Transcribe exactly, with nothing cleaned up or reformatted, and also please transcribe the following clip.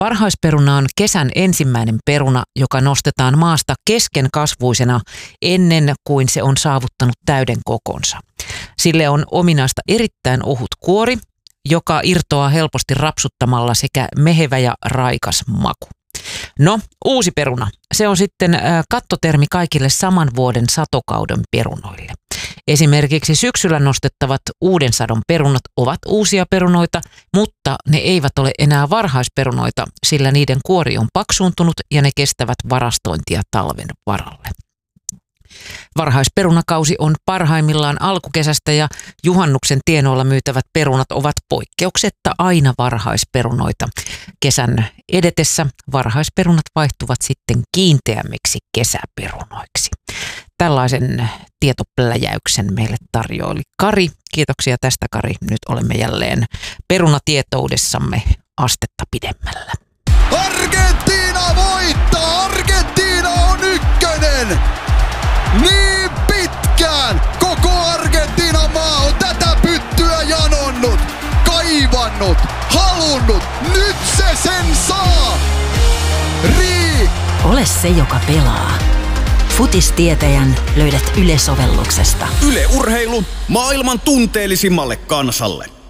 Varhaisperuna on kesän ensimmäinen peruna, joka nostetaan maasta keskenkasvuisena ennen kuin se on saavuttanut täyden kokonsa. Sille on ominaista erittäin ohut kuori, joka irtoaa helposti rapsuttamalla, sekä mehevä ja raikas maku. No, uusi peruna. Se on sitten kattotermi kaikille saman vuoden satokauden perunoille. Esimerkiksi syksyllä nostettavat uuden sadon perunat ovat uusia perunoita, mutta ne eivät ole enää varhaisperunoita, sillä niiden kuori on paksuuntunut ja ne kestävät varastointia talven varalle. Varhaisperunakausi on parhaimmillaan alkukesästä ja juhannuksen tienoilla myytävät perunat ovat poikkeuksetta aina varhaisperunoita. Kesän edetessä varhaisperunat vaihtuvat sitten kiinteämmiksi kesäperunoiksi. Tällaisen tietopläjäyksen meille tarjoili Kari. Kiitoksia tästä, Kari. Nyt olemme jälleen perunatietoudessamme astetta pidemmällä. Argentiina voittaa! Argentiina on ykkönen! Niin pitkään koko Argentiinan maa on tätä pyttyä janonnut, kaivannut, halunnut. Nyt se sen saa! Rii! Ole se, joka pelaa. Futistietäjän löydät Yle-sovelluksesta. Yle Urheilu maailman tunteellisimmalle kansalle.